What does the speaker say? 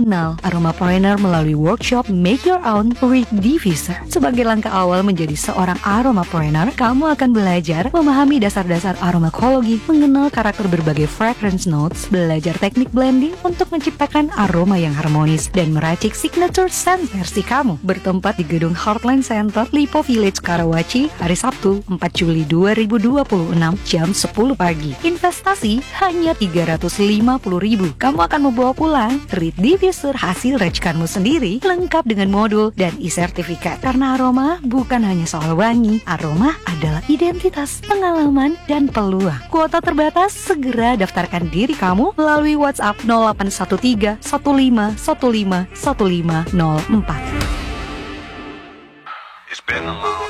mengenal aromapreneur melalui workshop Make Your Own Reed Diffuser. Sebagai langkah awal menjadi seorang aromapreneur, kamu akan belajar memahami dasar-dasar aromakologi, mengenal karakter berbagai fragrance notes, belajar teknik blending untuk menciptakan aroma yang harmonis, dan meracik signature scent versi kamu. Bertempat di gedung Heartland Center, Lipo Village, Karawaci, hari Sabtu, 4 Juli 2026, jam 10 pagi. Investasi hanya 350.000. Kamu akan membawa pulang Reed Diffuser hasil racikanmu sendiri, lengkap dengan modul dan e-sertifikat. Karena aroma bukan hanya soal wangi, aroma adalah identitas, pengalaman, dan peluang. Kuota terbatas, segera daftarkan diri kamu melalui WhatsApp 0813 15 15 1504. It's been a long